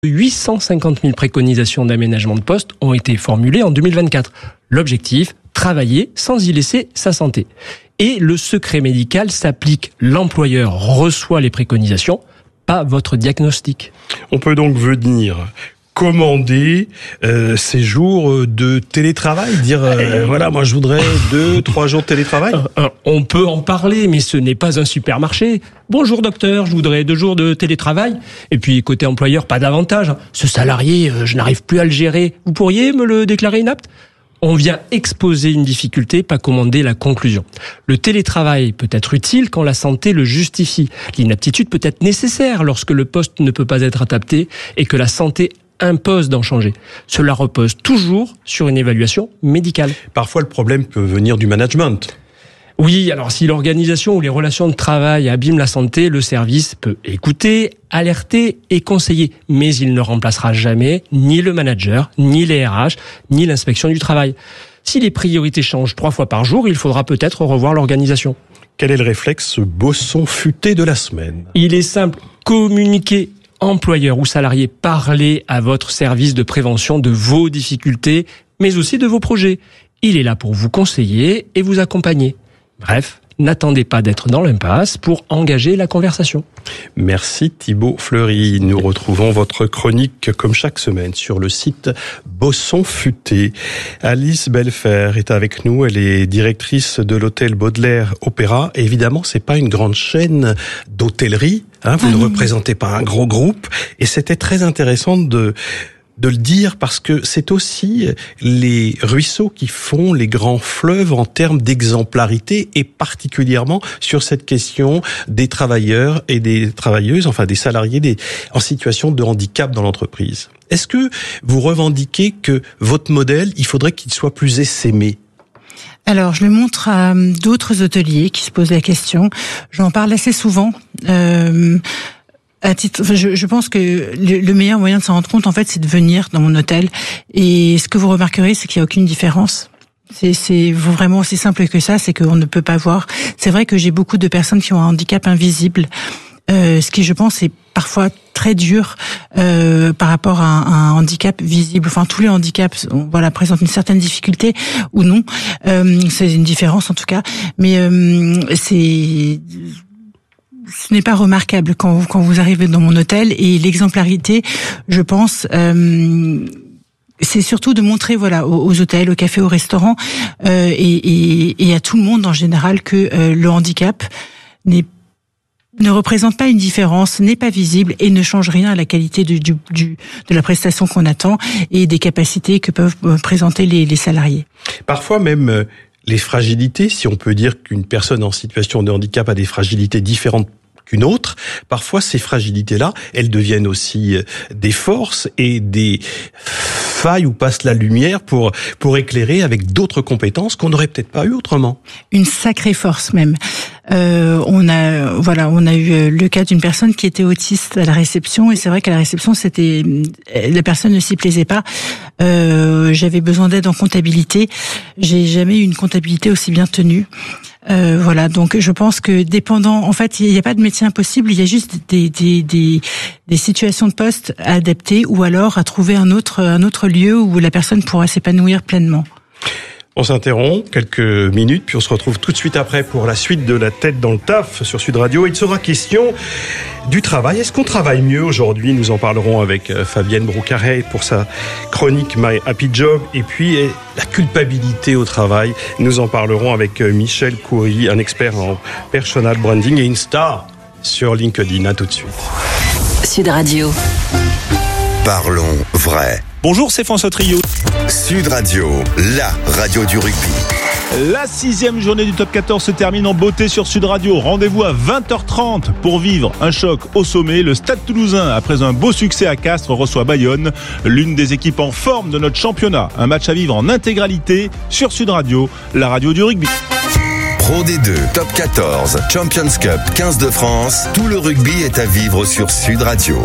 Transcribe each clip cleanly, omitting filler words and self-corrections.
850 000 préconisations d'aménagement de poste ont été formulées en 2024. L'objectif, travailler sans y laisser sa santé. Et le secret médical s'applique. L'employeur reçoit les préconisations, pas votre diagnostic. On peut donc venir commander ces jours de télétravail, dire voilà, moi je voudrais 2-3 jours de télétravail. On peut en parler, mais ce n'est pas un supermarché. Bonjour docteur, je voudrais 2 jours de télétravail. Et puis côté employeur, pas d'avantage. Ce salarié, je n'arrive plus à le gérer. Vous pourriez me le déclarer inapte ? On vient exposer une difficulté, pas commander la conclusion. Le télétravail peut être utile quand la santé le justifie. L'inaptitude peut être nécessaire lorsque le poste ne peut pas être adapté et que la santé impose d'en changer. Cela repose toujours sur une évaluation médicale. Parfois, le problème peut venir du management. Oui, alors si l'organisation ou les relations de travail abîment la santé, le service peut écouter, alerter et conseiller. Mais il ne remplacera jamais ni le manager, ni les RH, ni l'inspection du travail. Si les priorités changent 3 fois par jour, il faudra peut-être revoir l'organisation. Quel est le réflexe bosson futé de la semaine ? Il est simple, communiquer. Employeur ou salarié, parlez à votre service de prévention de vos difficultés, mais aussi de vos projets. Il est là pour vous conseiller et vous accompagner. Bref, n'attendez pas d'être dans l'impasse pour engager la conversation. Merci Thibaut Fleury. Nous retrouvons votre chronique comme chaque semaine sur le site Bosson Futé. Alice Belfer est avec nous. Elle est directrice de l'hôtel Baudelaire Opéra. Et évidemment, c'est pas une grande chaîne d'hôtellerie. Vous ne représentez pas un gros groupe. Et c'était très intéressant de le dire parce que c'est aussi les ruisseaux qui font les grands fleuves en termes d'exemplarité et particulièrement sur cette question des travailleurs et des travailleuses, enfin des salariés en situation de handicap dans l'entreprise. Est-ce que vous revendiquez que votre modèle, il faudrait qu'il soit plus essaimé ? Alors, je le montre à d'autres hôteliers qui se posent la question. J'en parle assez souvent. Je pense que le meilleur moyen de s'en rendre compte, en fait, c'est de venir dans mon hôtel. Et ce que vous remarquerez, c'est qu'il n'y a aucune différence. C'est vraiment aussi simple que ça, c'est qu'on ne peut pas voir. C'est vrai que j'ai beaucoup de personnes qui ont un handicap invisible. Ce qui, je pense, est parfois très dur par rapport à un handicap visible. Enfin, tous les handicaps, présentent une certaine difficulté ou non. C'est une différence en tout cas, mais ce n'est pas remarquable quand vous arrivez dans mon hôtel. Et l'exemplarité, je pense, c'est surtout de montrer aux hôtels, aux cafés, aux restaurants et à tout le monde en général que le handicap ne représente pas une différence, n'est pas visible et ne change rien à la qualité de la prestation qu'on attend et des capacités que peuvent présenter les salariés. Parfois même les fragilités, si on peut dire qu'une personne en situation de handicap a des fragilités différentes qu'une autre, parfois ces fragilités-là, elles deviennent aussi des forces et des failles où passe la lumière pour éclairer avec d'autres compétences qu'on n'aurait peut-être pas eu autrement. Une sacrée force même. On a eu le cas d'une personne qui était autiste à la réception et c'est vrai qu'à la réception la personne ne s'y plaisait pas. J'avais besoin d'aide en comptabilité. J'ai jamais eu une comptabilité aussi bien tenue. Donc je pense que dépendant, en fait, il n'y a pas de métier impossible, il y a juste des situations de poste à adapter ou alors à trouver un autre lieu où la personne pourra s'épanouir pleinement. On s'interrompt quelques minutes, puis on se retrouve tout de suite après pour la suite de La Tête dans le Taf sur Sud Radio. Il sera question du travail. Est-ce qu'on travaille mieux aujourd'hui ? Nous en parlerons avec Fabienne Broucaret pour sa chronique My Happy Job. Et puis la culpabilité au travail. Nous en parlerons avec Michel Coury, un expert en personal branding et une star sur LinkedIn. À tout de suite. Sud Radio. Parlons vrai. Bonjour, c'est François Trio. Sud Radio, la radio du rugby. La 6e journée du Top 14 se termine en beauté sur Sud Radio. Rendez-vous à 20h30 pour vivre un choc au sommet. Le Stade Toulousain, après un beau succès à Castres, reçoit Bayonne, l'une des équipes en forme de notre championnat. Un match à vivre en intégralité sur Sud Radio, la radio du rugby. Pro D2, Top 14, Champions Cup, 15 de France. Tout le rugby est à vivre sur Sud Radio.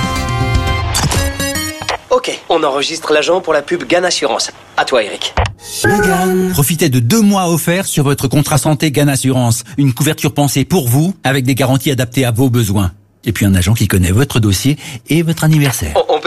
Ok, on enregistre l'agent pour la pub GAN Assurance. À toi, Eric. Profitez de 2 mois offerts sur votre contrat santé GAN Assurance. Une couverture pensée pour vous, avec des garanties adaptées à vos besoins. Et puis un agent qui connaît votre dossier et votre anniversaire.